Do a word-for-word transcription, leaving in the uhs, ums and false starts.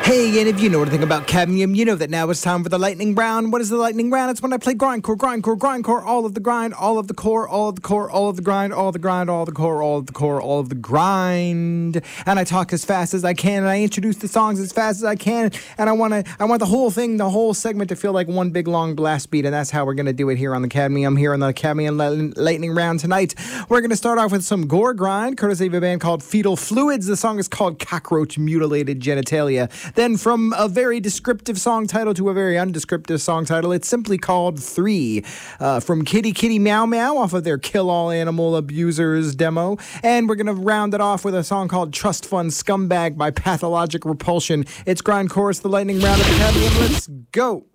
Hey, and if you know anything about cadmium, you know that now it's time for the lightning round. What is the lightning round? It's when I play grindcore, grindcore, grindcore, all of the grind, all of the core, all of the core, all of the grind, all of the grind, all of the core, all of the core, all of the grind. And I talk as fast as I can, and I introduce the songs as fast as I can, and I want to, I want the whole thing, the whole segment to feel like one big long blast beat, and that's how we're gonna do it here on the Cadmium, here on the Cadmium Lightning Round tonight. We're gonna start off with some gore grind, courtesy of a band called Fetal Fluids. The song is called Cockroach Mutilated Genitalia. Then from a very descriptive song title to a very undescriptive song title, it's simply called Three. Uh, from Kitty Kitty Meow Meow off of their Kill All Animal Abusers demo. And we're going to round it off with a song called Trust Fund Scumbag by Pathologic Repulsion. It's Grind Chorus, the lightning round of the Cadmium. Let's go.